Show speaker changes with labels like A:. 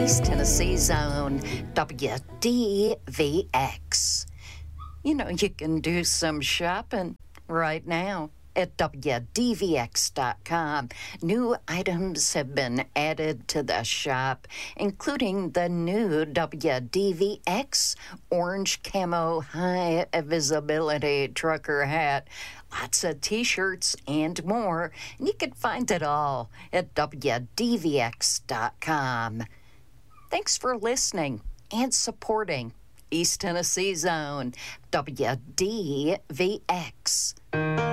A: East Tennessee Zone, WDVX. You know, you can do some shopping right now at WDVX.com. New items have been added to the shop, including the new WDVX orange camo high visibility trucker hat, lots of t-shirts and more. And you can find it all at WDVX.com. Thanks for listening and supporting East Tennessee Zone, WDVX.